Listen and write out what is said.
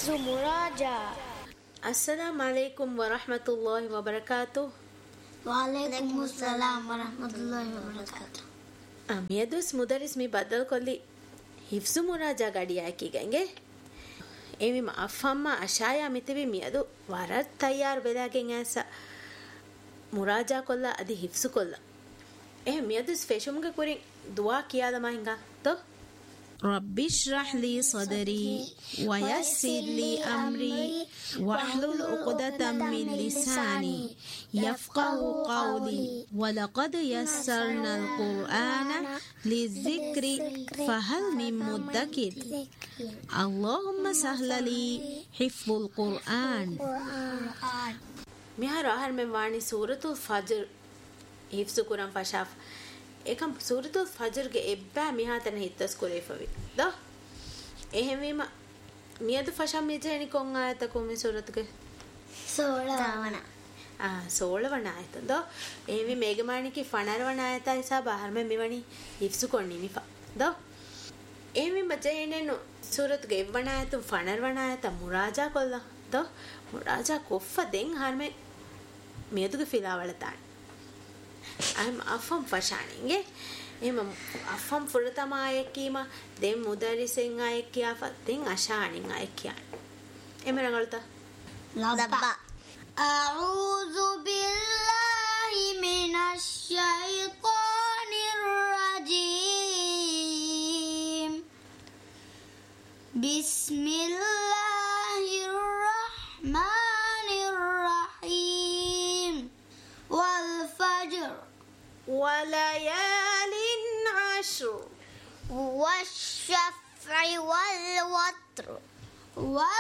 حفظ مراجعة. السلام عليكم ورحمة الله وبركاته. وعليكم السلام ورحمة الله وبركاته. මියදුස් මුදරිස් මේ බදල් කොල්ලි හිෆ්සු මුරාජා ගඩියාකි ගංගේ එමි අෆම්මා අෂායා මිතවි මියදු වරත් තයාර් බෙදාගෙන් ඇස මුරාජා කොල්ලා අදි හිෆ්සු කොල්ලා මියදුස් ෆෙෂුම්ග කුරින් දුවා කියාදමා හිඟා තෝ رب اشرح لي صدري ويسر لي أمري واحلل عقدة من لساني يفقه قولي ولقد يسرنا القرآن للذكر فهل من مدكر اللهم سهل لي حفظ القرآن මිහා රාහර් මෙන් වානි සූරතුල් ෆජර් හිෆ්සු කුරන් ෆෂාෆ් එකම් සූරතුල් ෆජර් ගේ එබ්බා මිහාතන හිතස් කුරේෆවි ද එහෙමීම මියදු ෆෂම් මිජේනි කොන් ආයත කොමි සූරතුගේ 16 වන ආයත ද එහෙමි මේගමානිකි ෆනර වන ආයත හිසාබ හර්ම මෙවනි හිෆ්සු කොන්නි මිෆා ද එහෙමි මජේනෙනු සූරතුගේ එවන ආයත ෆනර වන ආයත මුරාජා කොල්ලා ද මුරාජා කොෆ දෙන් හර්ම මියදුගේ ෆිලාවල තාන I'm afam fashaninge em afam furatama ayekima dem mudarisen ayekya fatin ashanin ayekya emerangalta labba a'udhu billahi minash shaitanir rajim bismillahir rahmanir rahim wal fajr وليال عشر والشفع والوتر